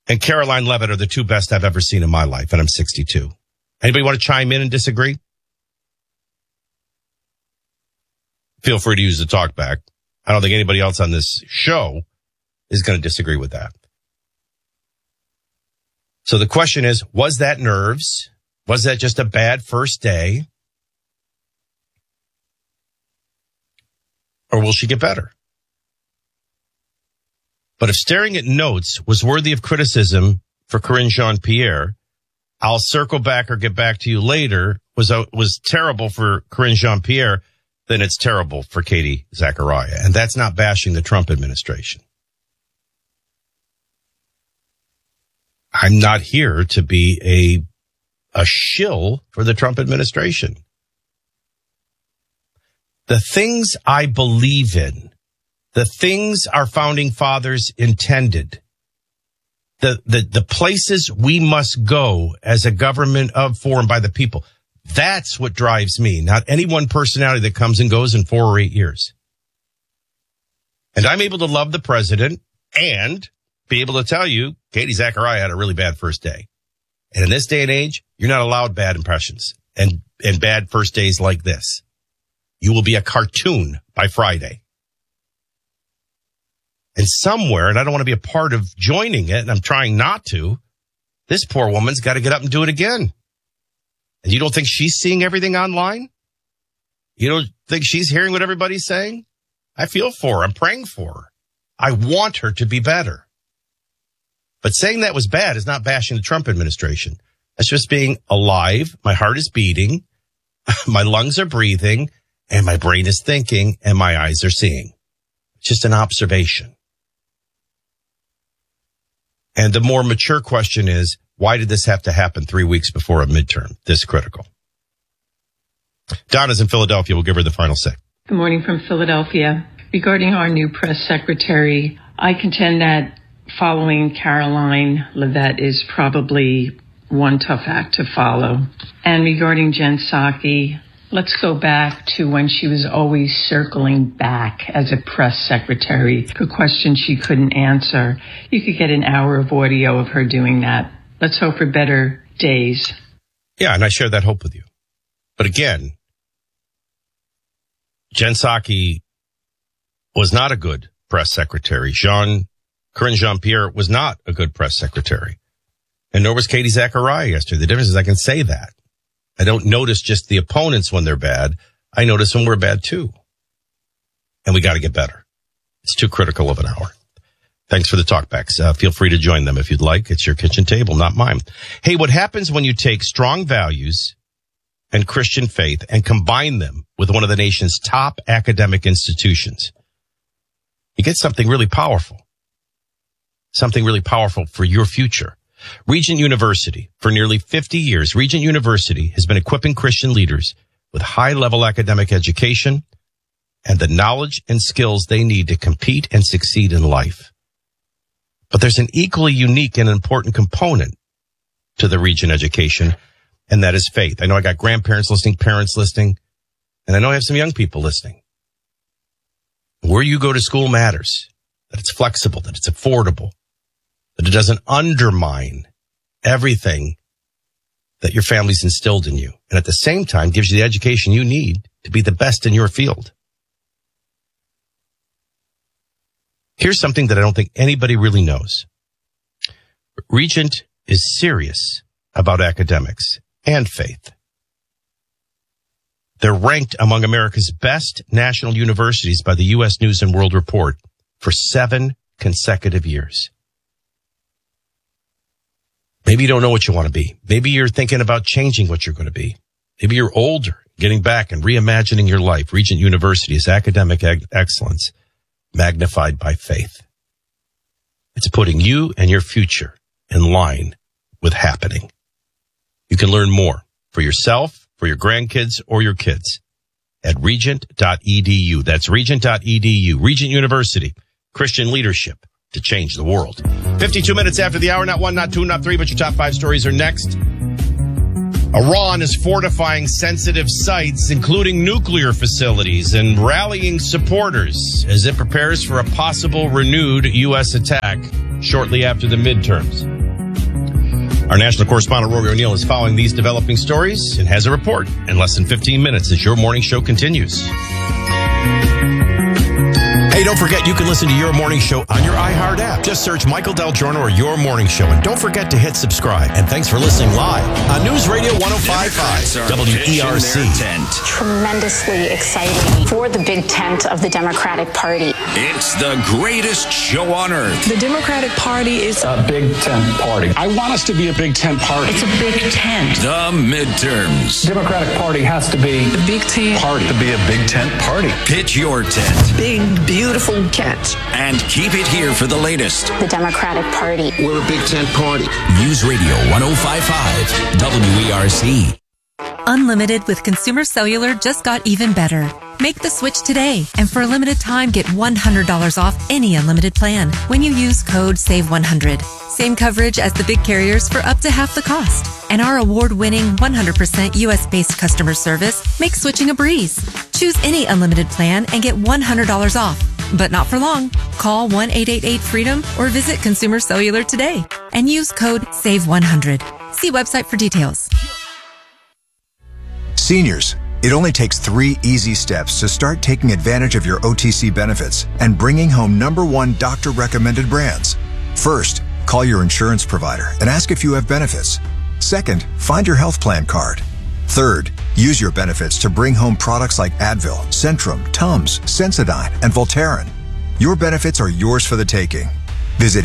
and Caroline Leavitt are the two best I've ever seen in my life, and I'm 62. Anybody want to chime in and disagree? Feel free to use the talk back. I don't think anybody else on this show is going to disagree with that. So the question is, was that nerves? Was that just a bad first day? Or will she get better? But if staring at notes was worthy of criticism for Karine Jean-Pierre, I'll circle back or get back to you later, was terrible for Karine Jean-Pierre, then it's terrible for Katie Zachariah. And that's not bashing the Trump administration. I'm not here to be a shill for the Trump administration. The things I believe in, the things our founding fathers intended, the places we must go as a government of, for, and by the people, that's what drives me, not any one personality that comes and goes in 4 or 8 years. And I'm able to love the president and be able to tell you, Katie Zachariah had a really bad first day. And in this day and age, you're not allowed bad impressions and bad first days like this. You will be a cartoon by Friday. And somewhere, and I don't want to be a part of joining it, and I'm trying not to, this poor woman's got to get up and do it again. And you don't think she's seeing everything online? You don't think she's hearing what everybody's saying? I feel for her. I'm praying for her. I want her to be better. But saying that was bad is not bashing the Trump administration. That's just being alive. My heart is beating. My lungs are breathing. And my brain is thinking. And my eyes are seeing. It's just an observation. And the more mature question is, why did this have to happen 3 weeks before a midterm? This critical. Donna's in Philadelphia. We'll give her the final say. Good morning from Philadelphia. Regarding our new press secretary, I contend that following Caroline Leavitt is probably one tough act to follow. And regarding Jen Psaki, let's go back to when she was always circling back as a press secretary for questions she couldn't answer. You could get an hour of audio of her doing that. Let's hope for better days. Yeah, and I share that hope with you. But again, Jen Psaki was not a good press secretary. Karine Jean-Pierre was not a good press secretary. And nor was Katie Zachariah yesterday. The difference is I can say that. I don't notice just the opponents when they're bad. I notice when we're bad too. And we got to get better. It's too critical of an hour. Thanks for the talkbacks. Feel free to join them if you'd like. It's your kitchen table, not mine. Hey, what happens when you take strong values and Christian faith and combine them with one of the nation's top academic institutions? You get something really powerful. Something really powerful for your future. Regent University. For nearly 50 years, Regent University has been equipping Christian leaders with high-level academic education and the knowledge and skills they need to compete and succeed in life. But there's an equally unique and important component to the Regent education, and that is faith. I know I got grandparents listening, parents listening, and I know I have some young people listening. Where you go to school matters, that it's flexible, that it's affordable, that it doesn't undermine everything that your family's instilled in you, and at the same time gives you the education you need to be the best in your field. Here's something that I don't think anybody really knows. Regent is serious about academics and faith. They're ranked among America's best national universities by the U.S. News and World Report for 7 consecutive years. Maybe you don't know what you want to be. Maybe you're thinking about changing what you're going to be. Maybe you're older, getting back and reimagining your life. Regent University is academic excellence magnified by faith. It's putting you and your future in line with happening. You can learn more for yourself, for your grandkids, or your kids at regent.edu. That's regent.edu. Regent University, Christian leadership to change the world. 52 minutes after the hour, not 1, not 2, not 3, but your top 5 stories are next. Iran is fortifying sensitive sites, including nuclear facilities, and rallying supporters as it prepares for a possible renewed U.S. attack shortly after the midterms. Our national correspondent, Rory O'Neill, is following these developing stories and has a report in less than 15 minutes as your morning show continues. Hey, don't forget, you can listen to Your Morning Show on your iHeart app. Just search Michael Del Giorno or Your Morning Show, and don't forget to hit subscribe. And thanks for listening live on News Radio 105.5 WERC. Tremendously exciting for the big tent of the Democratic Party. It's the greatest show on earth. The Democratic Party is a big tent party. I want us to be a big tent party. It's a big tent. The midterms. The Democratic Party has to be the big tent party. To be a big tent party. Pitch your tent. Big, beautiful tent. And keep it here for the latest. The Democratic Party. We're a big tent party. News Radio 105.5 WERC. Unlimited with Consumer Cellular just got even better. Make the switch today, and for a limited time, get $100 off any unlimited plan when you use code SAVE100. Same coverage as the big carriers for up to half the cost. And our award-winning 100% U.S.-based customer service makes switching a breeze. Choose any unlimited plan and get $100 off. But not for long. Call 1-888-FREEDOM or visit Consumer Cellular today and use code SAVE100. See website for details. Seniors, it only takes 3 easy steps to start taking advantage of your OTC benefits and bringing home #1 doctor-recommended brands. First, call your insurance provider and ask if you have benefits. Second, find your health plan card. Third, use your benefits to bring home products like Advil, Centrum, Tums, Sensodyne, and Voltaren. Your benefits are yours for the taking. Visit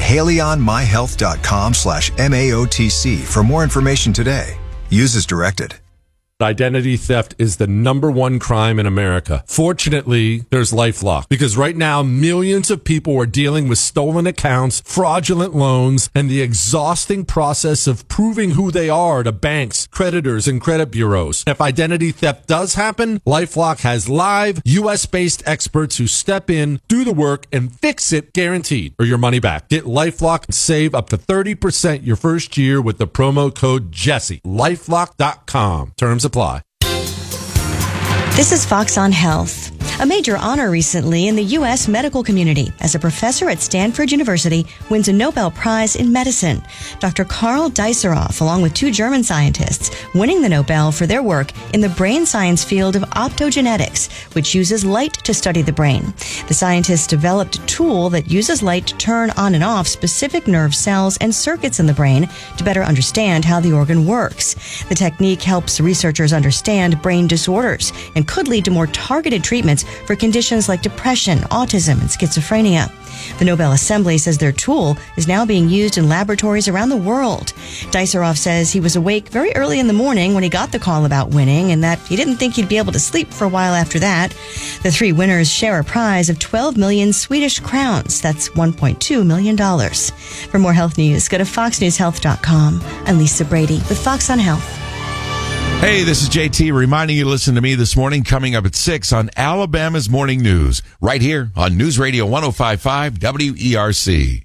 HaleyOnMyHealth.com/MAOTC for more information today. Use as directed. Identity theft is the #1 crime in America. Fortunately, there's LifeLock, because right now millions of people are dealing with stolen accounts, fraudulent loans, and the exhausting process of proving who they are to banks, creditors, and credit bureaus. If identity theft does happen, LifeLock has live US-based experts who step in, do the work, and fix it guaranteed, or your money back. Get LifeLock and save up to 30% your first year with the promo code Jesse. LifeLock.com. Terms apply. This is Fox on Health. A major honor recently in the U.S. medical community as a professor at Stanford University wins a Nobel Prize in medicine. Dr. Karl Deisseroff, along with 2 German scientists, winning the Nobel for their work in the brain science field of optogenetics, which uses light to study the brain. The scientists developed a tool that uses light to turn on and off specific nerve cells and circuits in the brain to better understand how the organ works. The technique helps researchers understand brain disorders and could lead to more targeted treatments for conditions like depression, autism, and schizophrenia. The Nobel Assembly says their tool is now being used in laboratories around the world. Deisseroff says he was awake very early in the morning when he got the call about winning, and that he didn't think he'd be able to sleep for a while after that. The 3 winners share a prize of 12 million Swedish crowns. That's $1.2 million. For more health news, go to foxnewshealth.com. I'm Lisa Brady with Fox on Health. Hey, this is JT reminding you to listen to me this morning coming up at 6 on Alabama's Morning News, right here on News Radio 105.5 WERC.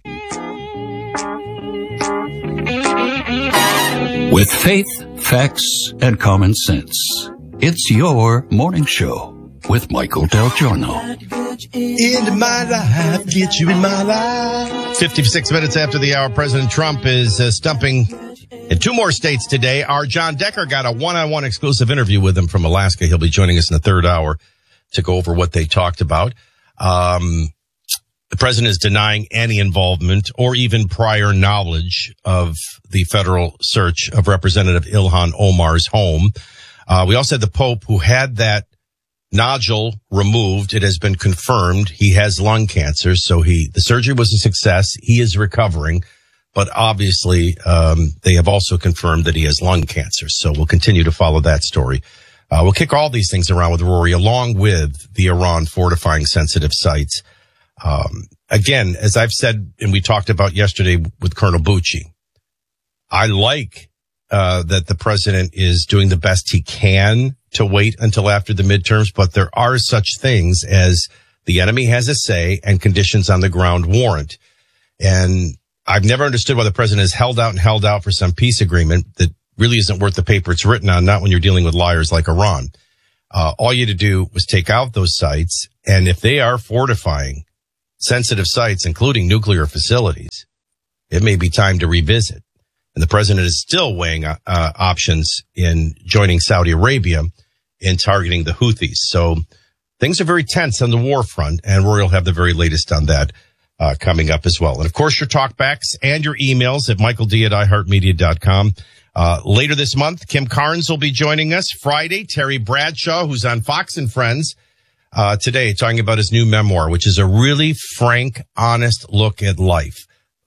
With faith, facts, and common sense, it's your morning show with Michael Del Giorno. Into my life, get you in my life. 56 minutes after the hour, President Trump is stumping in 2 more states today. Our John Decker got a one-on-one exclusive interview with him from Alaska. He'll be joining us in the 3rd hour to go over what they talked about. The president is denying any involvement or even prior knowledge of the federal search of Representative Ilhan Omar's home. We also had the Pope, who had that nodule removed. It has been confirmed he has lung cancer, so the surgery was a success. He is recovering. But obviously, they have also confirmed that he has lung cancer. So we'll continue to follow that story. We'll kick all these things around with Rory, along with the Iran fortifying sensitive sites. Again, as I've said, and we talked about yesterday with Colonel Bucci, I like that the president is doing the best he can to wait until after the midterms, but there are such things as the enemy has a say and conditions on the ground warrant. And I've never understood why the president has held out for some peace agreement that really isn't worth the paper it's written on, not when you're dealing with liars like Iran. All you had to do was take out those sites, and if they are fortifying sensitive sites, including nuclear facilities, it may be time to revisit. And the president is still weighing options in joining Saudi Arabia in targeting the Houthis. So things are very tense on the war front, and Rory will have the very latest on that coming up as well. And, of course, your talkbacks and your emails at michaeld@iheartmedia.com. Later this month, Kim Carnes will be joining us. Friday, Terry Bradshaw, who's on Fox and Friends, today talking about his new memoir, which is a really frank, honest look at life.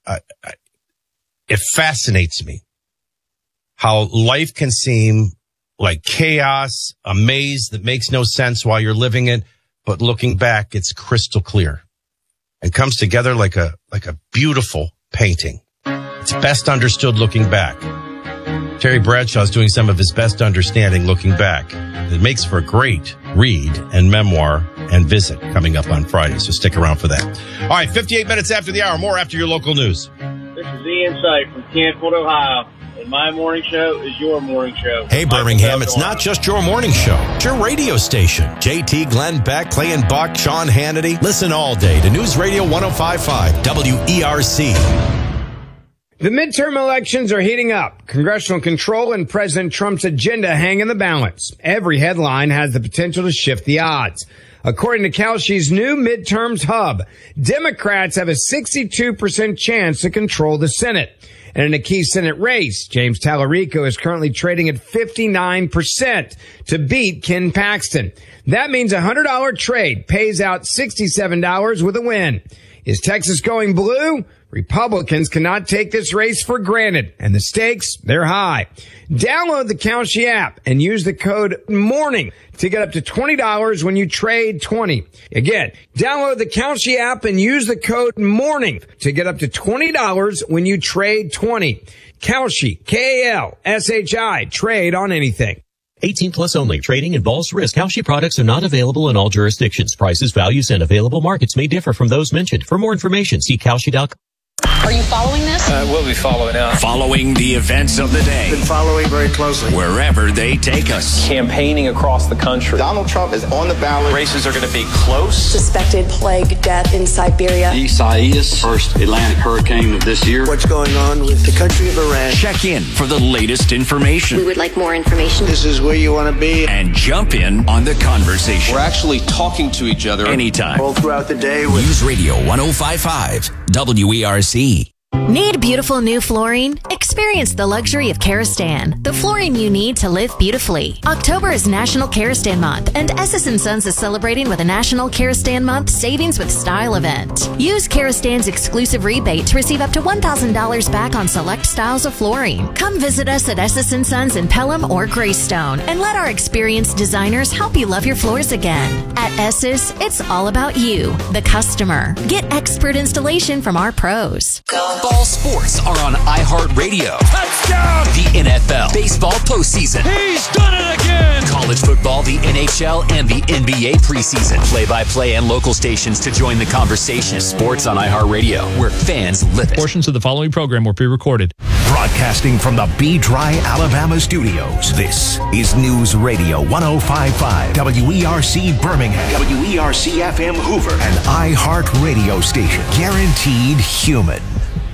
It fascinates me how life can seem like chaos, a maze that makes no sense while you're living it, but looking back, it's crystal clear and comes together like a beautiful painting. It's best understood looking back. Terry Bradshaw is doing some of his best understanding looking back. It makes for a great read and memoir and visit coming up on Friday, so stick around for that. All right, 58 minutes after the hour, more after your local news. This is Ian Sight from Canfield, Ohio, and my morning show is your morning show. Hey, Birmingham, it's not just your morning show. It's your radio station. JT, Glenn Beck, Clay and Buck, Sean Hannity. Listen all day to News Radio 105.5 WERC. The midterm elections are heating up. Congressional control and President Trump's agenda hang in the balance. Every headline has the potential to shift the odds. According to Kalshi's new midterms hub, Democrats have a 62% chance to control the Senate. And in a key Senate race, James Tallarico is currently trading at 59% to beat Ken Paxton. That means a $100 trade pays out $67 with a win. Is Texas going blue? Republicans cannot take this race for granted, and the stakes, they're high. Download the Kalshi app and use the code MORNING to get up to $20 when you trade 20. Again, download the Kalshi app and use the code MORNING to get up to $20 when you trade 20. Kalshi, K-A-L-S-H-I, trade on anything. 18 plus only. Trading involves risk. Kalshi products are not available in all jurisdictions. Prices, values, and available markets may differ from those mentioned. For more information, see Kalshi.com. Are you following this? We'll be following up. Following the events of the day. Been following very closely. Wherever they take us. Campaigning across the country. Donald Trump is on the ballot. Races are going to be close. Suspected plague death in Siberia. Isaias, first Atlantic hurricane of this year. What's going on with the country of Iran? Check in for the latest information. We would like more information. This is where you want to be. And jump in on the conversation. We're actually talking to each other. Anytime. All throughout the day. News Radio 105.5 WERC. Need beautiful new flooring? Experience the luxury of Karastan, the flooring you need to live beautifully. October is National Karastan Month, and S.S. & Sons is celebrating with a National Karastan Month Savings with Style event. Use Karastan's exclusive rebate to receive up to $1,000 back on select styles of flooring. Come visit us at S.S. & Sons in Pelham or Greystone, and let our experienced designers help you love your floors again. At S.S., it's all about you, the customer. Get expert installation from our pros. Ball sports are on iHeartRadio. Touchdown! The NFL, baseball postseason. He's done it again! College football, the NHL, and the NBA preseason. Play-by-play and local stations to join the conversation. Sports on iHeartRadio, where fans live it. Portions of the following program were pre-recorded. Broadcasting from the B-Dry, Alabama studios, this is News Radio 105.5 WERC Birmingham, WERC-FM Hoover, an iHeartRadio station. Guaranteed human.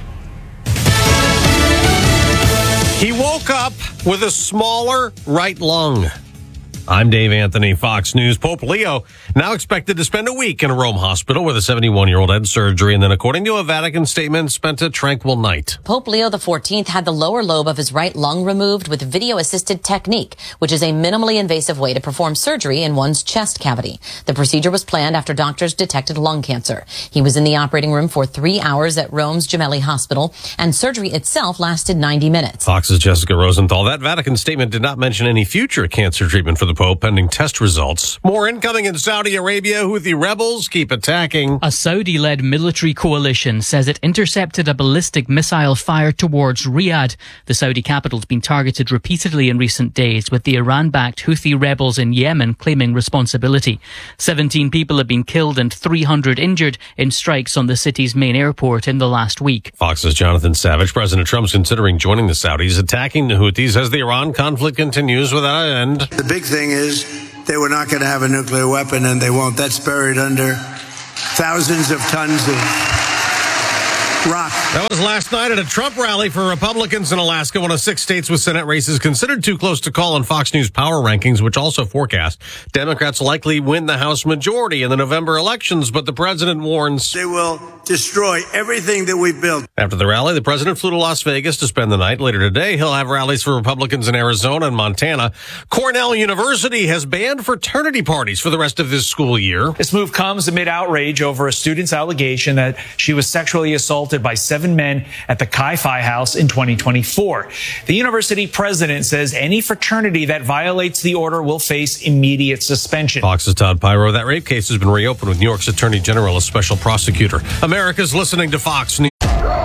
He woke up with a smaller right lung. I'm Dave Anthony, Fox News. Pope Leo now expected to spend a week in a Rome hospital where the 71-year-old had surgery and then, according to a Vatican statement, spent a tranquil night. Pope Leo XIV had the lower lobe of his right lung removed with video-assisted technique, which is a minimally invasive way to perform surgery in one's chest cavity. The procedure was planned after doctors detected lung cancer. He was in the operating room for 3 hours at Rome's Gemelli Hospital, and surgery itself lasted 90 minutes. Fox's Jessica Rosenthal. That Vatican statement did not mention any future cancer treatment for the Pope pending test results. More incoming in Saudi Arabia. Houthi rebels keep attacking. A Saudi-led military coalition says it intercepted a ballistic missile fired towards Riyadh. The Saudi capital's been targeted repeatedly in recent days, with the Iran-backed Houthi rebels in Yemen claiming responsibility. 17 people have been killed and 300 injured in strikes on the city's main airport in the last week. Fox's Jonathan Savage. President Trump's considering joining the Saudis, attacking the Houthis as the Iran conflict continues without an end. The big thing is they were not going to have a nuclear weapon, and they won't. That's buried under thousands of tons of rock. That was last night at a Trump rally for Republicans in Alaska, one of 6 states with Senate races considered too close to call in Fox News power rankings, which also forecast Democrats likely win the House majority in the November elections, but the president warns They will destroy everything that we built. After the rally, the president flew to Las Vegas to spend the night. Later today, he'll have rallies for Republicans in Arizona and Montana. Cornell University has banned fraternity parties for the rest of this school year. This move comes amid outrage over a student's allegation that she was sexually assaulted by 7 men at the Chi-Phi House in 2024. The university president says any fraternity that violates the order will face immediate suspension. Fox's Todd Pyro. That rape case has been reopened with New York's Attorney General as special prosecutor. America's listening to Fox News.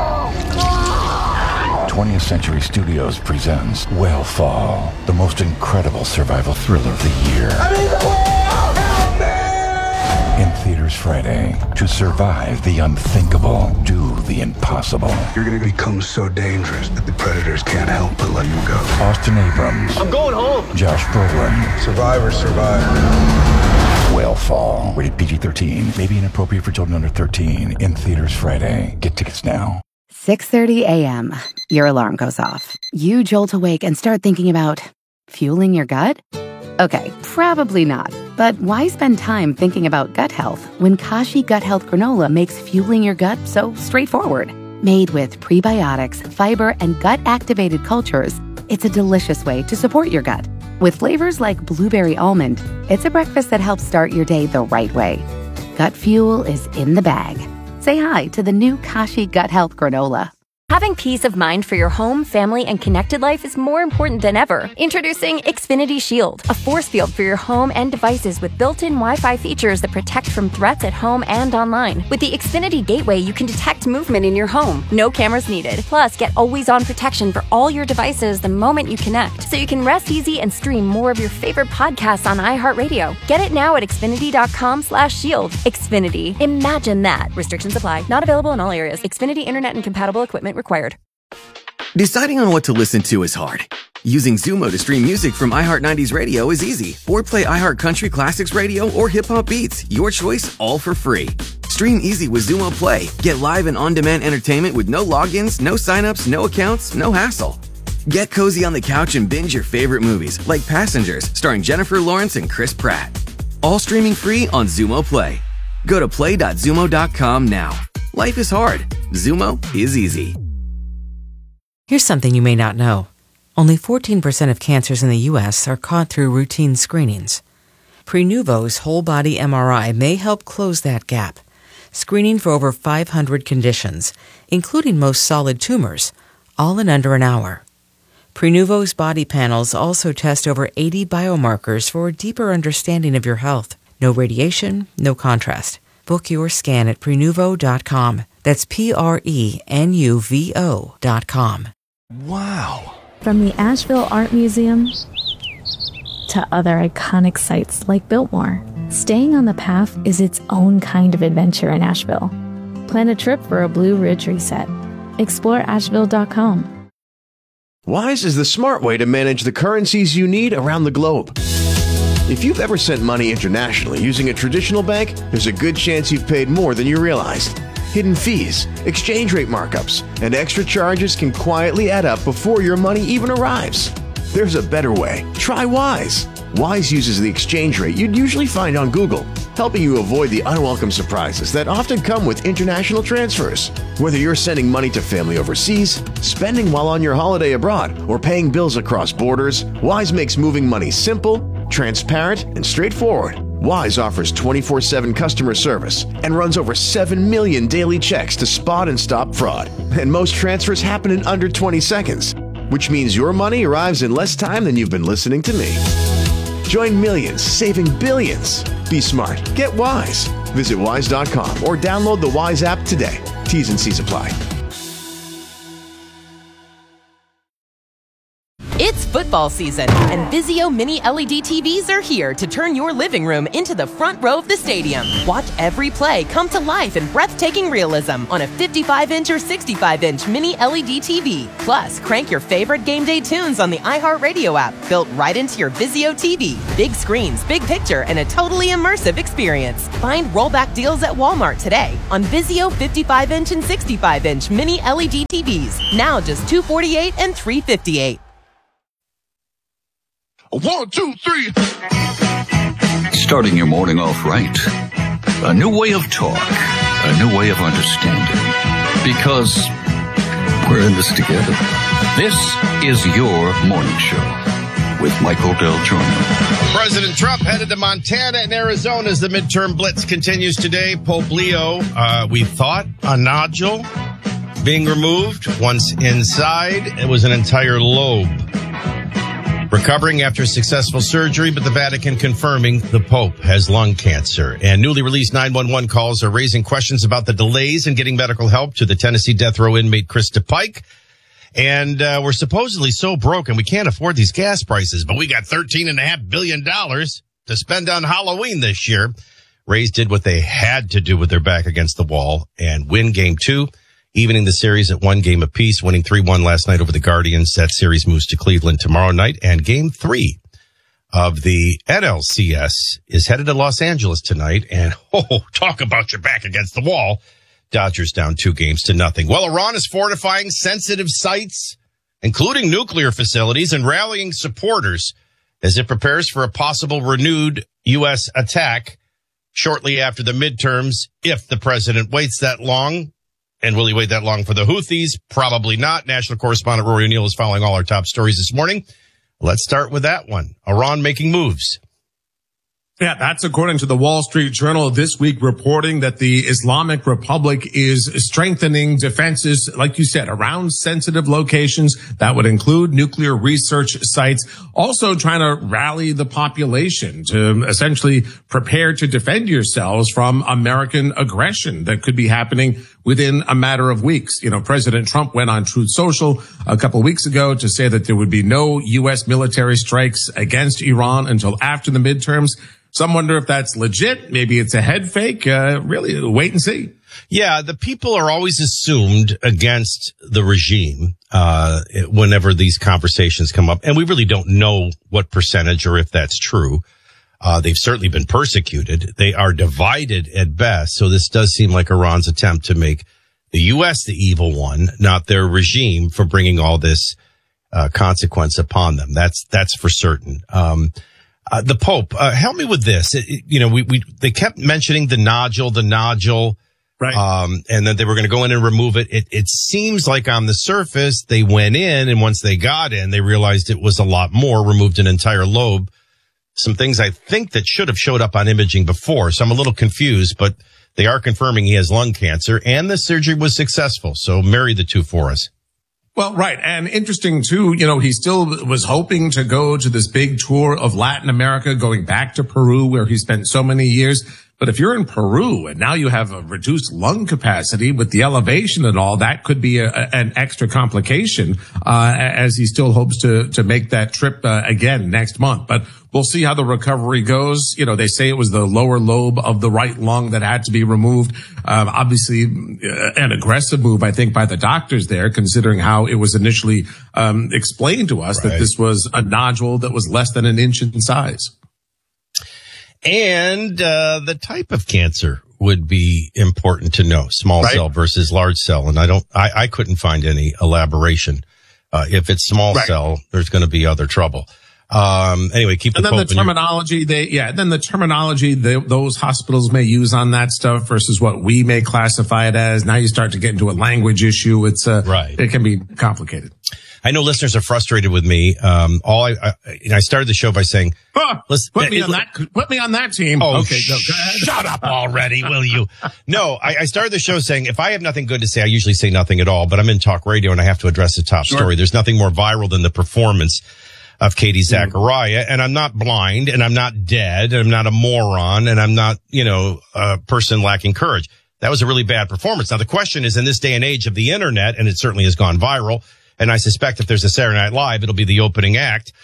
20th Century Studios presents Whale Fall, the most incredible survival thriller of the year. In theaters Friday. To survive the unthinkable, do the impossible. You're going to become so dangerous that the predators can't help but let you go. Austin Abrams. I'm going home. Josh Brolin. Survivors survive. Whale Fall. Rated PG-13. May be inappropriate for children under 13. In theaters Friday. Get tickets now. 6:30 a.m. Your alarm goes off. You jolt awake and start thinking about fueling your gut? Okay, probably not. But why spend time thinking about gut health when Kashi Gut Health Granola makes fueling your gut so straightforward? Made with prebiotics, fiber, and gut-activated cultures, it's a delicious way to support your gut. With flavors like blueberry almond, it's a breakfast that helps start your day the right way. Gut fuel is in the bag. Say hi to the new Kashi Gut Health Granola. Having peace of mind for your home, family, and connected life is more important than ever. Introducing Xfinity Shield, a force field for your home and devices with built-in Wi-Fi features that protect from threats at home and online. With the Xfinity Gateway, you can detect movement in your home. No cameras needed. Plus, get always-on protection for all your devices the moment you connect, so you can rest easy and stream more of your favorite podcasts on iHeartRadio. Get it now at Xfinity.com/shield. Xfinity. Imagine that. Restrictions apply. Not available in all areas. Xfinity Internet and compatible equipment required. Deciding on what to listen to is hard. Using Zumo to stream music from iHeart 90s Radio is easy. Or play iHeart Country Classics Radio or Hip Hop Beats. Your choice, all for free. Stream easy with Zumo Play. Get live and on-demand entertainment with no logins, no signups, no accounts, no hassle. Get cozy on the couch and binge your favorite movies, like Passengers, starring Jennifer Lawrence and Chris Pratt. All streaming free on Zumo Play. Go to play.zumo.com now. Life is hard. Zumo is easy. Here's something you may not know. Only 14% of cancers in the U.S. are caught through routine screenings. Prenuvo's whole-body MRI may help close that gap, screening for over 500 conditions, including most solid tumors, all in under an hour. Prenuvo's body panels also test over 80 biomarkers for a deeper understanding of your health. No radiation, no contrast. Book your scan at Prenuvo.com. That's Prenuvo.com. Wow. From the Asheville Art Museum to other iconic sites like Biltmore, staying on the path is its own kind of adventure in Asheville. Plan a trip for a Blue Ridge reset. Explore Asheville.com. Wise is the smart way to manage the currencies you need around the globe. If you've ever sent money internationally using a traditional bank, there's a good chance you've paid more than you realized. Hidden fees, exchange rate markups, and extra charges can quietly add up before your money even arrives. There's a better way. Try Wise. Wise uses the exchange rate you'd usually find on Google, helping you avoid the unwelcome surprises that often come with international transfers. Whether you're sending money to family overseas, spending while on your holiday abroad, or paying bills across borders, Wise makes moving money simple, transparent, and straightforward. Wise offers 24/7 customer service and runs over 7 million daily checks to spot and stop fraud. And most transfers happen in under 20 seconds, which means your money arrives in less time than you've been listening to me. Join millions, saving billions. Be smart. Get Wise. Visit wise.com or download the Wise app today. T's and C's apply. It's football season, and Vizio Mini LED TVs are here to turn your living room into the front row of the stadium. Watch every play come to life in breathtaking realism on a 55-inch or 65-inch Mini LED TV. Plus, crank your favorite game day tunes on the iHeartRadio app, built right into your Vizio TV. Big screens, big picture, and a totally immersive experience. Find rollback deals at Walmart today on Vizio 55-inch and 65-inch Mini LED TVs. Now just $248 and $358. 1, 2, 3. Starting your morning off right. A new way of talk. A new way of understanding. Because we're in this together. This is your morning show with Michael Del Giorno. President Trump headed to Montana and Arizona as the midterm blitz continues today. Pope Leo, we thought a nodule being removed. Once inside, it was an entire lobe. Recovering after successful surgery, but the Vatican confirming the Pope has lung cancer. And newly released 911 calls are raising questions about the delays in getting medical help to the Tennessee death row inmate Krista Pike. And we're supposedly so broke and we can't afford these gas prices, but we got $13.5 billion to spend on Halloween this year. Rays did what they had to do with their back against the wall and win Game 2. Evening the series at 1 game apiece, winning 3-1 last night over the Guardians. That series moves to Cleveland tomorrow night. And Game 3 of the NLCS is headed to Los Angeles tonight. And, talk about your back against the wall. Dodgers down 2-0. Well, Iran is fortifying sensitive sites, including nuclear facilities, and rallying supporters as it prepares for a possible renewed U.S. attack shortly after the midterms, if the president waits that long. And will he wait that long for the Houthis? Probably not. National correspondent Rory O'Neill is following all our top stories this morning. Let's start with that one. Iran making moves. Yeah, that's according to the Wall Street Journal this week, reporting that the Islamic Republic is strengthening defenses, like you said, around sensitive locations. That would include nuclear research sites, also trying to rally the population to essentially prepare to defend yourselves from American aggression that could be happening within a matter of weeks. You know, President Trump went on Truth Social a couple of weeks ago to say that there would be no U.S. military strikes against Iran until after the midterms. Some wonder if that's legit. Maybe it's a head fake. Really, wait and see. Yeah, the people are always assumed against the regime whenever these conversations come up. And we really don't know what percentage or if that's true. They've certainly been persecuted. They are divided at best. So this does seem like Iran's attempt to make the U.S. the evil one, not their regime, for bringing all this consequence upon them. That's for certain. The Pope, help me with this. They kept mentioning the nodule, right? And then they were going to go in and remove it. It seems like on the surface they went in, and once they got in, they realized it was a lot more, removed an entire lobe. Some things I think that should have showed up on imaging before. So I'm a little confused, but they are confirming he has lung cancer and the surgery was successful. So marry the two for us. Well, right. And interesting too, he still was hoping to go to this big tour of Latin America, going back to Peru, where he spent so many years. But if you're in Peru and now you have a reduced lung capacity with the elevation and all, that could be an extra complication, as he still hopes to make that trip again next month. But we'll see how the recovery goes. They say it was the lower lobe of the right lung that had to be removed. Obviously an aggressive move, I think, by the doctors there, considering how it was initially explained to us, right, that this was a nodule that was less than an inch in size. And the type of cancer would be important to know, small cell versus large cell. And I couldn't find any elaboration. If it's small cell, there's going to be other trouble. Anyway, keep the and then the terminology those hospitals may use on that stuff versus what we may classify it as. Now you start to get into a language issue. It's it can be complicated. I know listeners are frustrated with me. I started the show by saying, put me on that team. Oh, okay, go ahead. Shut up already, will you? No, I started the show saying, if I have nothing good to say, I usually say nothing at all, but I'm in talk radio and I have to address the top story. There's nothing more viral than the performance of Katie Zachariah, and I'm not blind, and I'm not dead, and I'm not a moron, and I'm not, a person lacking courage. That was a really bad performance. Now, the question is, in this day and age of the internet, and it certainly has gone viral, And I suspect if there's a Saturday Night Live, it'll be the opening act.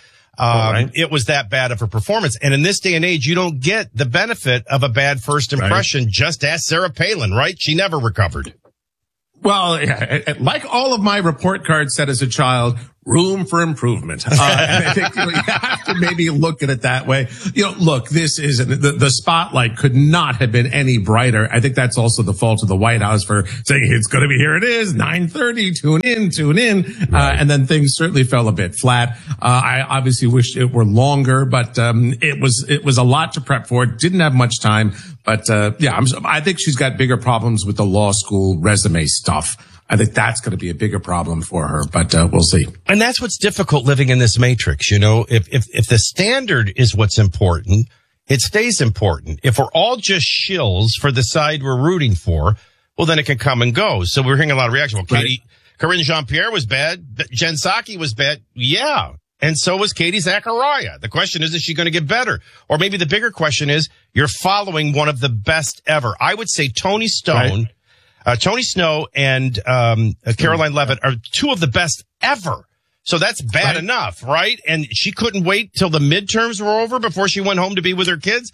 It was that bad of a performance. And in this day and age, you don't get the benefit of a bad first impression. Right. Just ask Sarah Palin, right? She never recovered. Well, like all of my report cards said as a child, room for improvement. And I think you have to maybe look at it that way. Look, this is the spotlight could not have been any brighter. I think that's also the fault of the White House for saying it's going to be, here it is, 9:30, tune in. Right. And then things certainly fell a bit flat. I obviously wish it were longer, but it was a lot to prep for. Didn't have much time. But I think she's got bigger problems with the law school resume stuff. I think that's going to be a bigger problem for her, but we'll see. And that's what's difficult living in this matrix. If the standard is what's important, it stays important. If we're all just shills for the side we're rooting for, well, then it can come and go. So we're hearing a lot of reaction. Well, Karine Jean-Pierre was bad. Jen Psaki was bad. Yeah. And so was Katie Zachariah. The question is she going to get better? Or maybe the bigger question is, you're following one of the best ever. I would say Tony Stone, Tony Snow and Caroline Leavitt are two of the best ever. So that's bad enough, right? And she couldn't wait till the midterms were over before she went home to be with her kids.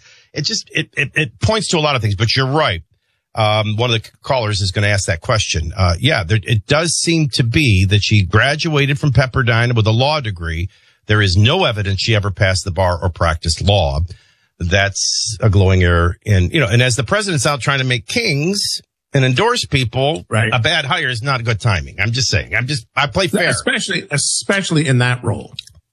It points to a lot of things, but you're right. One of the callers is going to ask that question. It does seem to be that she graduated from Pepperdine with a law degree. There is no evidence she ever passed the bar or practiced law. That's a glowing error. And as the president's out trying to make kings and endorse people, a bad hire is not good timing. I'm just saying. I play fair. Especially in that role.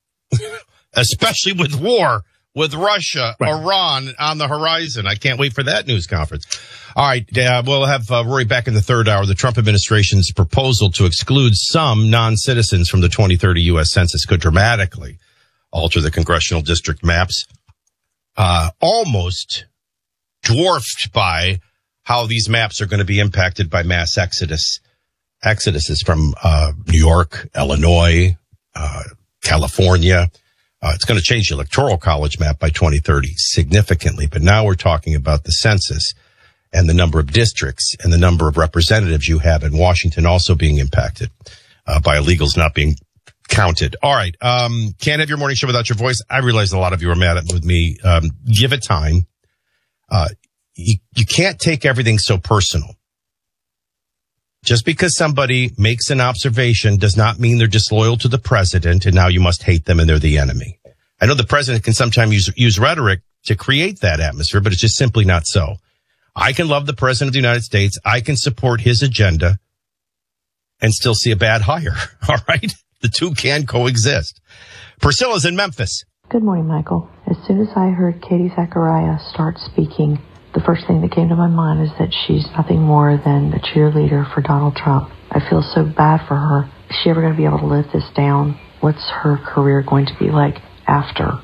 Especially with war. With Russia, Iran on the horizon. I can't wait for that news conference. All right. We'll have Rory back in the third hour. The Trump administration's proposal to exclude some non-citizens from the 2030 U.S. Census could dramatically alter the congressional district maps, almost dwarfed by how these maps are going to be impacted by mass exoduses from New York, Illinois, California. It's going to change the Electoral College map by 2030 significantly. But now we're talking about the census and the number of districts and the number of representatives you have in Washington also being impacted by illegals not being counted. All right. Can't have your morning show without your voice. I realize a lot of you are mad with me. Give it time. You can't take everything so personal. Just because somebody makes an observation does not mean they're disloyal to the president, and now you must hate them and they're the enemy. I know the president can sometimes use rhetoric to create that atmosphere, but it's just simply not so. I can love the president of the United States. I can support his agenda and still see a bad hire. All right? The two can coexist. Priscilla's in Memphis. Good morning, Michael. As soon as I heard Katie Zachariah start speaking, the first thing that came to my mind is that she's nothing more than a cheerleader for Donald Trump. I feel so bad for her. Is she ever going to be able to live this down? What's her career going to be like after?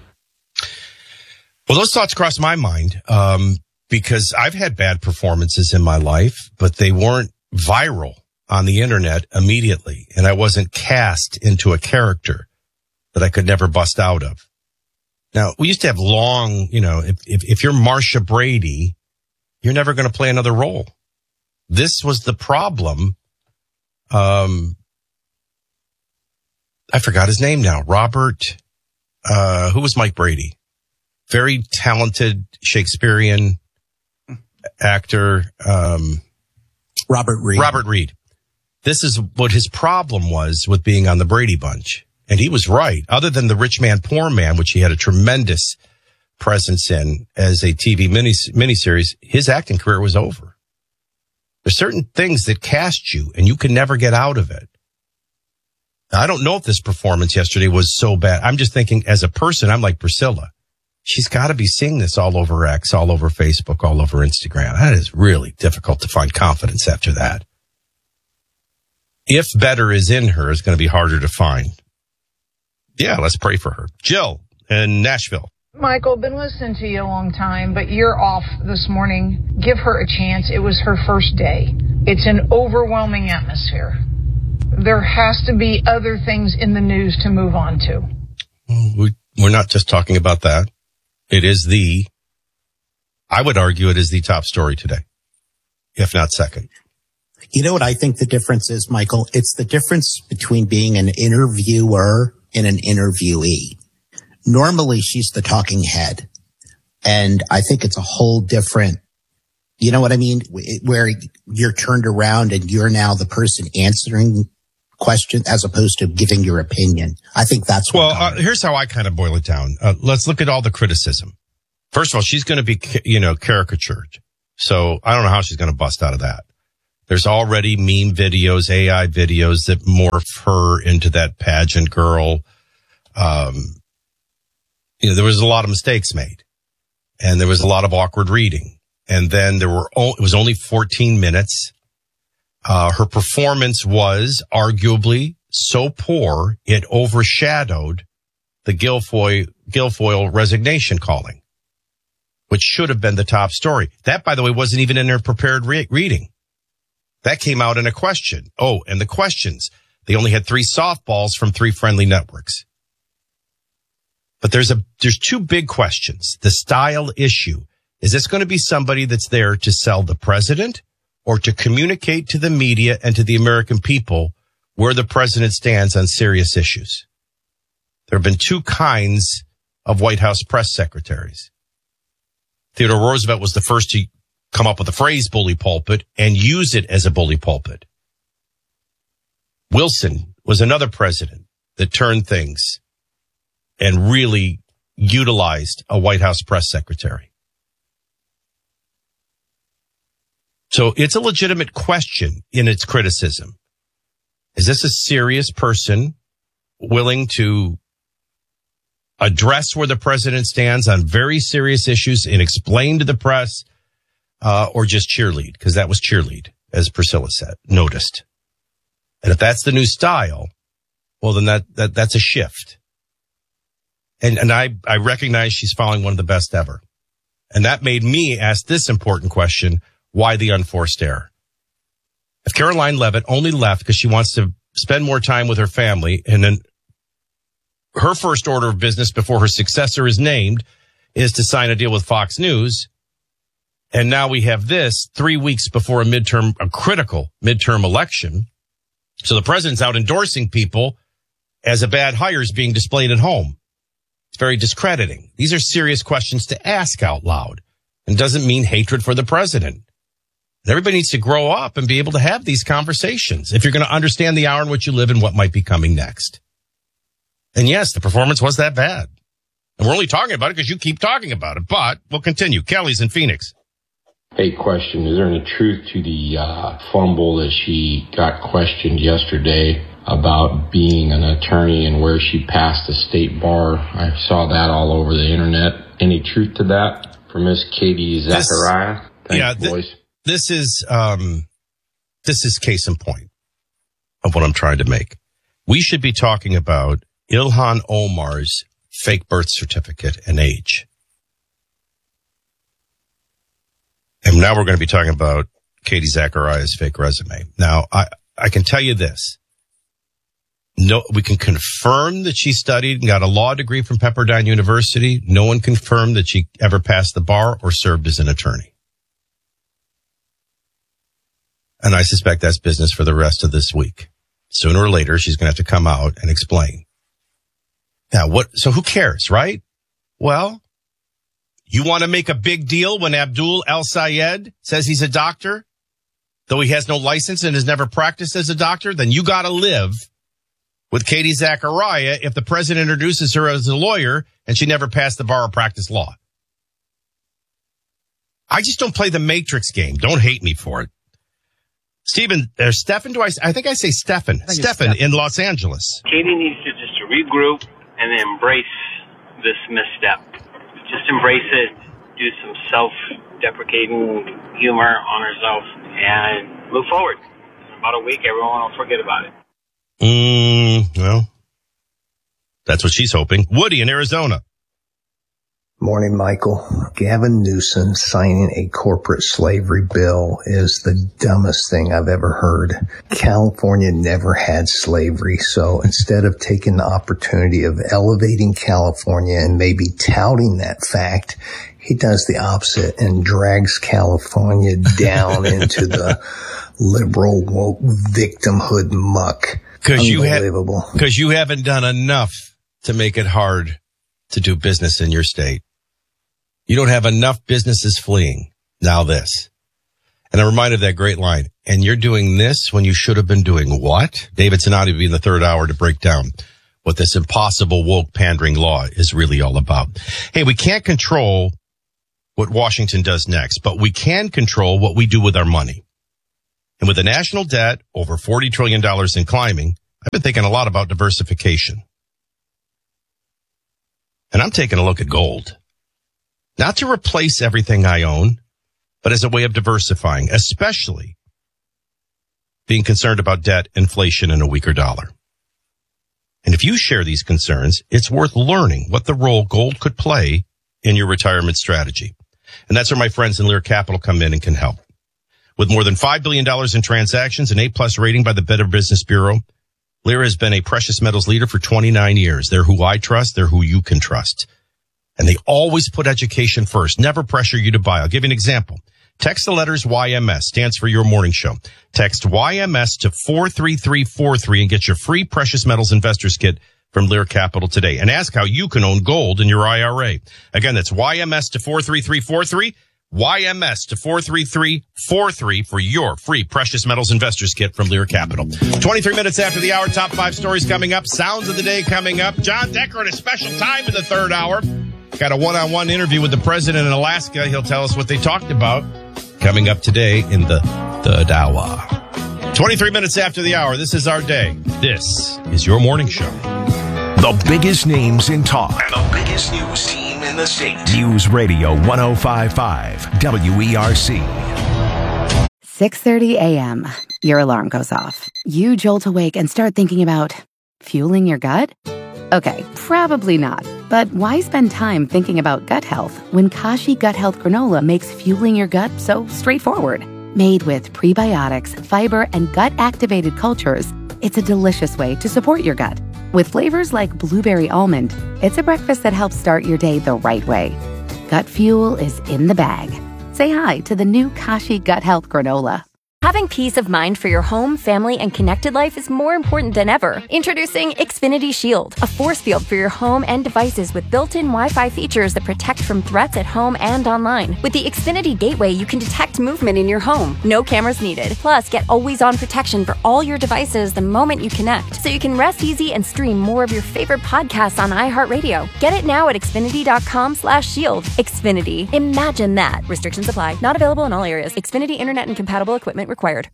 Well, those thoughts cross my mind because I've had bad performances in my life, but they weren't viral on the internet immediately, and I wasn't cast into a character that I could never bust out of. Now, we used to have long, if you're Marsha Brady, you're never going to play another role. This was the problem. I forgot his name now. Robert, who was Mike Brady? Very talented Shakespearean actor. Robert Reed. Robert Reed. This is what his problem was with being on the Brady Bunch. And he was right. Other than The Rich Man, Poor Man, which he had a tremendous presence in as a TV miniseries, his acting career was over. There's certain things that cast you and you can never get out of it. Now, I don't know if this performance yesterday was so bad. I'm just thinking as a person, I'm like Priscilla. She's got to be seeing this all over X, all over Facebook, all over Instagram. That is really difficult to find confidence after that. If better is in her, it's going to be harder to find. Yeah, let's pray for her. Jill in Nashville. Michael, been listening to you a long time, but you're off this morning. Give her a chance. It was her first day. It's an overwhelming atmosphere. There has to be other things in the news to move on to. We're not just talking about that. It is I would argue it is the top story today, if not second. You know what I think the difference is, Michael? It's the difference between being an interviewer and an interviewee. Normally, she's the talking head. And I think it's a whole different, you know what I mean? Where you're turned around and you're now the person answering questions as opposed to giving your opinion. I think that's what here's how I kind of boil it down. Let's look at all the criticism. First of all, she's going to be, caricatured. So I don't know how she's going to bust out of that. There's already meme videos, AI videos that morph her into that pageant girl. There was a lot of mistakes made and there was a lot of awkward reading. And then it was only 14 minutes. Her performance was arguably so poor, it overshadowed the Guilfoyle resignation calling, which should have been the top story. That, by the way, wasn't even in her prepared reading. That came out in a question. Oh, and the questions. They only had 3 softballs from 3 friendly networks. But there's 2 big questions. The style issue. Is this going to be somebody that's there to sell the president or to communicate to the media and to the American people where the president stands on serious issues? There have been 2 kinds of White House press secretaries. Theodore Roosevelt was the first to come up with the phrase bully pulpit and use it as a bully pulpit. Wilson was another president that turned things and really utilized a White House press secretary. So it's a legitimate question in its criticism. Is this a serious person willing to address where the president stands on very serious issues and explain to the press, or just cheerlead? Because that was cheerlead, as Priscilla noticed. And if that's the new style, well, then that's a shift. And I recognize she's following one of the best ever. And that made me ask this important question: why the unforced error? If Caroline Leavitt only left because she wants to spend more time with her family, and then her first order of business before her successor is named is to sign a deal with Fox News, and now we have this 3 weeks before a critical midterm election. So the president's out endorsing people as a bad hire is being displayed at home. It's very discrediting. These are serious questions to ask out loud, and doesn't mean hatred for the president. And everybody needs to grow up and be able to have these conversations if you're going to understand the hour in which you live and what might be coming next. And yes, the performance was that bad. And we're only talking about it because you keep talking about it, but we'll continue. Kelly's in Phoenix. Hey, question. Is there any truth to the fumble that she got questioned yesterday about being an attorney and where she passed the state bar? I saw that all over the internet. Any truth to that for Miss Katie Zachariah? Thanks, boys. This is case in point of what I'm trying to make. We should be talking about Ilhan Omar's fake birth certificate and age. And now we're going to be talking about Katie Zachariah's fake resume. Now, I can tell you this. No, we can confirm that she studied and got a law degree from Pepperdine University. No one confirmed that she ever passed the bar or served as an attorney. And I suspect that's business for the rest of this week. Sooner or later, she's going to have to come out and explain. Now, so who cares, right? Well, you want to make a big deal when Abdul El-Sayed says he's a doctor, though he has no license and has never practiced as a doctor? Then you got to live with Katie Zachariah if the president introduces her as a lawyer and she never passed the bar or practiced law. I just don't play the Matrix game. Don't hate me for it. Stephen, or Stefan, I think I say Stefan. Stefan in Los Angeles. Katie needs to just regroup and embrace this misstep. Just embrace it, do some self-deprecating humor on herself, and move forward. In about a week, everyone will forget about it. Well, that's what she's hoping. Woody in Arizona. Morning, Michael. Gavin Newsom signing a corporate slavery bill is the dumbest thing I've ever heard. California never had slavery, so instead of taking the opportunity of elevating California and maybe touting that fact, he does the opposite and drags California down into the liberal woke victimhood muck. Because Unbelievable. you haven't done enough to make it hard to do business in your state. You don't have enough businesses fleeing. Now this. And I'm reminded of that great line. And you're doing this when you should have been doing what? David Sinati will be in the third hour to break down what this impossible woke pandering law is really all about. Hey, we can't control what Washington does next, but we can control what we do with our money. And with the national debt over $40 trillion and climbing, I've been thinking a lot about diversification. And I'm taking a look at gold. Not to replace everything I own, but as a way of diversifying, especially being concerned about debt, inflation, and a weaker dollar. And if you share these concerns, it's worth learning what the role gold could play in your retirement strategy. And that's where my friends in Lear Capital come in and can help. With more than $5 billion in transactions, an A+ rating by the Better Business Bureau, Lear has been a precious metals leader for 29 years. They're who I trust. They're who you can trust. And they always put education first, never pressure you to buy. I'll give you an example. Text the letters YMS, stands for your morning show. Text YMS to 43343 and get your free precious metals investors kit from Lear Capital today. And ask how you can own gold in your IRA. Again, that's YMS to 43343. YMS to 43343 for your free precious metals investors kit from Lear Capital. 23 minutes after the hour, top 5 stories coming up. Sounds of the day coming up. John Decker at a special time in the third hour. Got a one-on-one interview with the president in Alaska. He'll tell us what they talked about. Coming up today in the third hour. 23 minutes after the hour. This is our day. This is your morning show. The biggest names in talk. And the biggest news team in the state. News Radio 105.5 WERC. 6:30 a.m. Your alarm goes off. You jolt awake and start thinking about fueling your gut? Okay, probably not. But why spend time thinking about gut health when Kashi Gut Health Granola makes fueling your gut so straightforward? Made with prebiotics, fiber, and gut-activated cultures, it's a delicious way to support your gut. With flavors like blueberry almond, it's a breakfast that helps start your day the right way. Gut fuel is in the bag. Say hi to the new Kashi Gut Health Granola. Having peace of mind for your home, family, and connected life is more important than ever. Introducing Xfinity Shield, a force field for your home and devices with built-in Wi-Fi features that protect from threats at home and online. With the Xfinity Gateway, you can detect movement in your home. No cameras needed. Plus, get always-on protection for all your devices the moment you connect, so you can rest easy and stream more of your favorite podcasts on iHeartRadio. Get it now at Xfinity.com/shield. Xfinity. Imagine that. Restrictions apply. Not available in all areas. Xfinity Internet and compatible equipment required.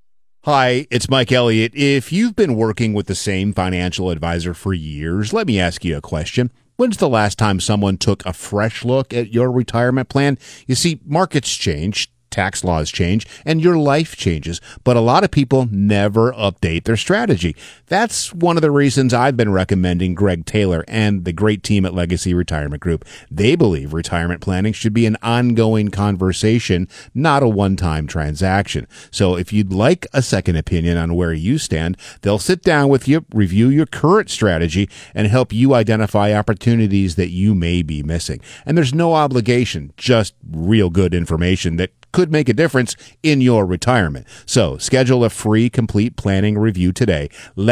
Hi, it's Mike Elliott. If you've been working with the same financial advisor for years, let me ask you a question. When's the last time someone took a fresh look at your retirement plan? You see, markets change, tax laws change, and your life changes, but a lot of people never update their strategy. That's one of the reasons I've been recommending Greg Taylor and the great team at Legacy Retirement Group. They believe retirement planning should be an ongoing conversation, not a one-time transaction. So if you'd like a second opinion on where you stand, they'll sit down with you, review your current strategy, and help you identify opportunities that you may be missing. And there's no obligation, just real good information that could make a difference in your retirement. So schedule a free complete planning review today.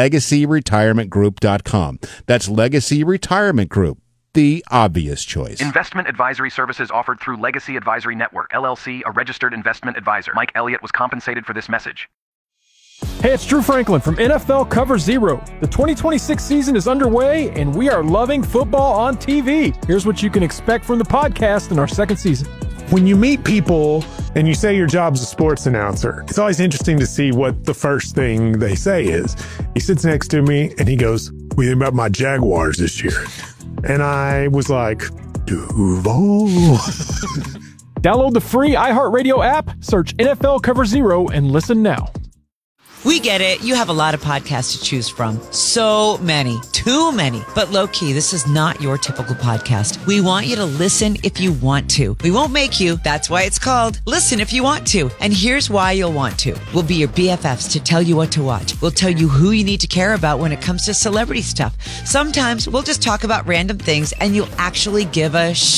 LegacyRetirementGroup.com. That's Legacy Retirement Group, the obvious choice. Investment advisory services offered through Legacy Advisory Network, LLC, a registered investment advisor. Mike Elliott was compensated for this message. Hey, it's Drew Franklin from NFL Cover Zero. The 2026 season is underway, and we are loving football on TV. Here's what you can expect from the podcast in our second season. When you meet people and you say your job's a sports announcer, it's always interesting to see what the first thing they say is. He sits next to me and he goes, "What do you think about my Jaguars this year?" And I was like, Duval. Download the free iHeartRadio app, search NFL Cover Zero, and listen now. We get it. You have a lot of podcasts to choose from. So many. Too many. But low-key, this is not your typical podcast. We want you to listen if you want to. We won't make you. That's why it's called Listen If You Want To. And here's why you'll want to. We'll be your BFFs to tell you what to watch. We'll tell you who you need to care about when it comes to celebrity stuff. Sometimes we'll just talk about random things and you'll actually give a shh